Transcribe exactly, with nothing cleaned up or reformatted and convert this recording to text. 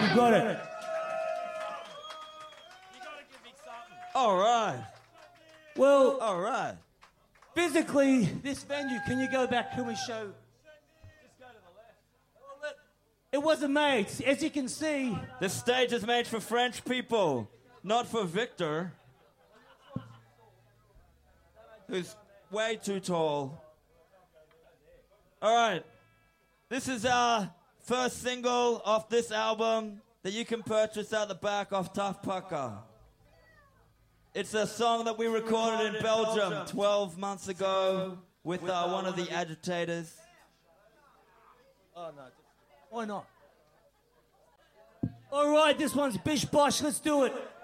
You got it. All right. Well, All right. physically, this venue, can you go back? Can we show? Just go to the left. Well, look, it wasn't made. As you can see, This stage is made for French people, not for Victor, who's way too tall. All right. This is our first single off this album that you can purchase at the back off Tough Pucker. It's a song that we recorded in Belgium twelve months ago with uh, one of the agitators. oh no, why not? All right, this one's Bish Bosh. Let's do it.